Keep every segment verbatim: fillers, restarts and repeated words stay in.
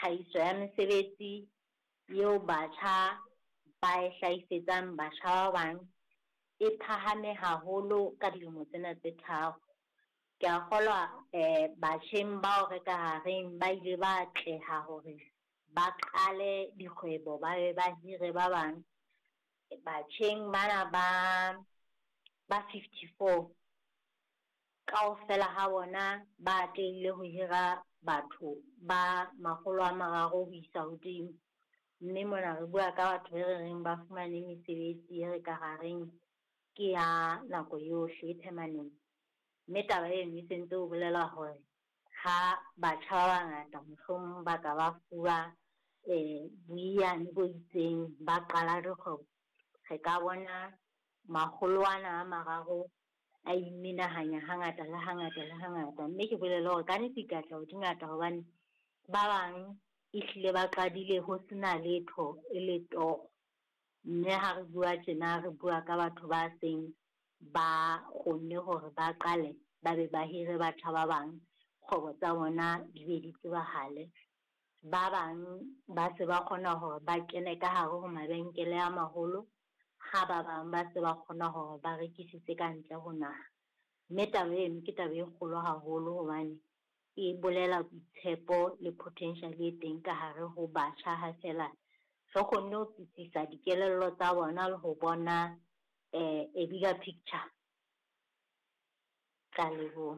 tlhahiso ya mesebetsi eo batjha ba e hlahisetsang batjha ba bang e phahame haholo ka dilemo tsena tse tharo. Ke a kgolwa eh batjheng bao re ka hareng ba ile ba atleha hore ba qale dikgwebo, ba be ba hire ba bang. Batjheng bana ba ba fifty-four kaofela ha bona ba atlehile ho hira batho ba makgolo a mararo ho isa hodimo. Mme mona re bua ka batho be re reng ba fumane mesebetsi e re ka hareng ke ya nako yohle, permanent. Mme taba eno e sentse ho bolela hore ha batjha ba bangata mohlomong ba ka ba fuwa eh boiyane bo itseng ba qala dikgwebo, re ka bona makgolo ana a mararo a imenahanya hangata le hangata le hangata. Mme ke bolela hore ka nnete katleho di ngata hobane ba bang ehlile ba qadile ho sena letho e le toro. Mme ha re bua tjena re bua ka batho ba seng ba kgonne hore ba qale ba be ba hire batjha ba bang, kgwebo tsa bona di be di tsebahale. Ba bang ba se ba kgona hore ba kene ka hare ho mabenkele a maholo, ha ba bang ba se ba kgona hore ba rekisitse ka ntle ho naha. Mme taba eno ke taba e kgolo haholo hobane e bolela boitshepo le potential e teng ka hare ho batjha ha fela re kgonne ho tsitsisa dikelello tsa bona le ho bona eh a bigger picture ka leboha.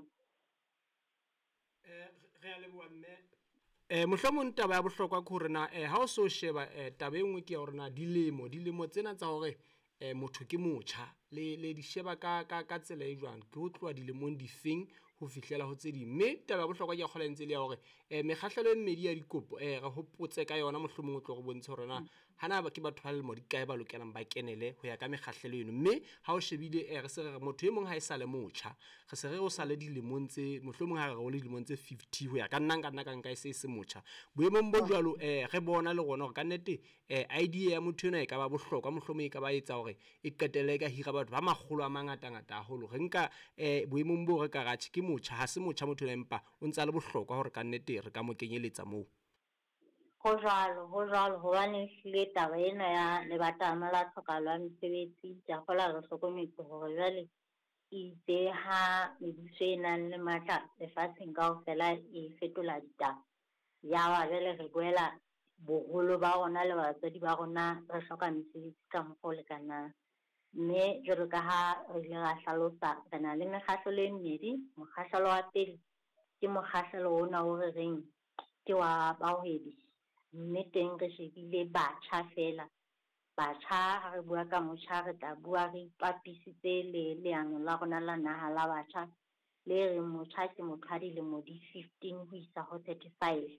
eh re a leboha mme. Eh mohlomong taba ya bohlokwa ke hore na eh ha o so sheba eh taba e nngwe ke ya hore na dilemo dilemo tsena tsa hore eh motho ke motjha le le di sheba ka ka ka tsela e jwang ke ho tloha dilemong di feng ho fihlela ho tse ding. Mme taba ya bohlokwa ke kgola ntse le ya hore eh mekgahlelo e mmedi ya dikopo eh re hopotse ka yona mohlomong o tlo re bontsha hore na hana ba ke batho ba le mo di kae ba lokelang ba kenele ho ya ka mekgahlelo eno. Mme ha o shebile eh re se re motho e mong ha e sa le motjha, re se re o sa le dilemong tse mohlomong ha re o le dilemong tse fifty ho ya ka nna ka nna ka nka e se se motjha boemong bo jwalo eh re bona le gona hore ka nnete eh idea ya motho ena e ka ba bohlokwa mohlomong e ka ba etsa hore e qetelle ka hira batho ba makgolo a mangata ngata haholo. Re nka eh boemong bo re ka rathe ke motjha ha se motjha motho ena empa o ntsa le bohlokwa hore ka nnete re ka mo kenyeletsa moo. Ho jwalo ho jwalo hobane hlile taba ena ya lebatama la tlhokahalo ya mesebetsi ja kgola re hlokometse hore jwale itse ha mebuso e nang le matla lefatsheng kaofela e fetola ditaba ya ba jwale re boela boholo ba rona le batswadi ba rona re hloka mesebetsi ka mokgwa o lekanang. Mme jwalo ka ha re ile ra hlalosa re na le mekgahlelo e mmedi. Mokgahlelo wa pele ke mokgahlelo ona o re reng ke wa bahwebi, mme teng re shebile batjha fela. Batjha ha re bua ka motjha re tla bua re ipapisitse le leano la rona la naha la batjha le re motjha ke motho a dilemo di fifteen ho isa ho thirty-five.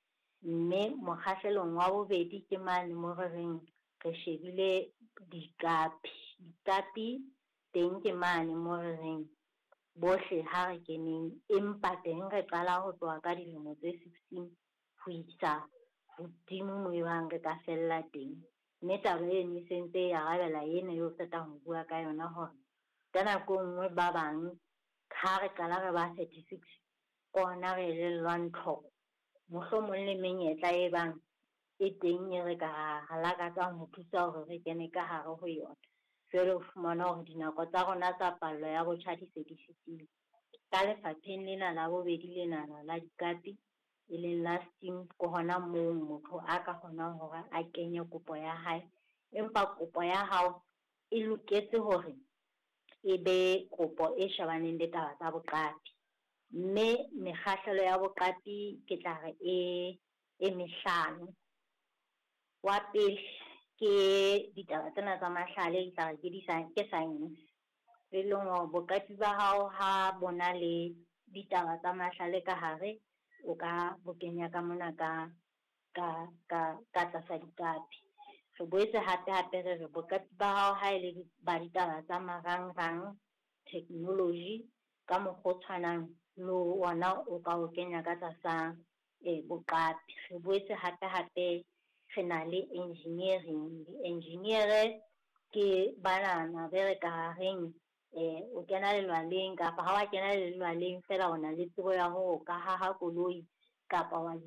Mme mokgahlelong wa bobedi ke mane mo re reng re shebile diqapi diqapi teng ke mane mo re reng bohle ha re keneng empa teng re qala ho tloha ka dilemo tse sixteen ho isa hodimo moo ebang re ka fella teng. Mme taba eno e sentse ya arabela ena eo qeta ho bua ka yona hore ka nako nngwe ba bang ha re qala re ba thirty-six kona re elellwang tlhoko mohlomong le menyetla e bang e teng e re ka halakatsang ho thusa hore re kene ka hare ho yona. Jwale o fumana hore dinako tsa rona tsa pallo ya botjha di se di fetile. Ka lefapheng lena la bobedi lena la diqapi e leng la STEAM ke hona moo motho a ka kgonang hore a kenye kopo ya hae, empa kopo ya hao e loketse hore e be kopo e shebaneng le taba tsa boqapi. Mme mekgahlelo ya boqapi ke tla re e e mehlano. Wa pele ke ditaba tsena tsa mahlale e tla re ke di ke science, e leng hore boqapi ba hao ha bona le ditaba tsa mahlale ka hare o ka bo kenya ka mona ka ka ka ka tlasa diqapi. Re boetse hape hape re re boqapi ba hao ha e le ba ditaba tsa marangrang technology ka mokgwa o tshwanang le ona o ka o kenya ka tlasa eh boqapi. Re boetse hape hape re na le engineering. Engineer ke banana be re ka reng eh o kena lelwaleng kapa ha wa kena lelwaleng fela o na le tsebo ya ho ka haha koloi kapa wa